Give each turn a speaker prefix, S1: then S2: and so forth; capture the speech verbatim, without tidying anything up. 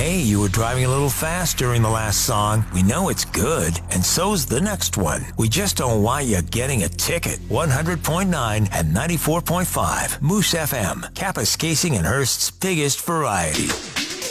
S1: Hey, you were driving a little fast during the last song. We know it's good, and so's the next one. We just don't want you getting a ticket. one hundred point nine and ninety-four point five Moose F M, Kapuskasing and Hearst's biggest variety.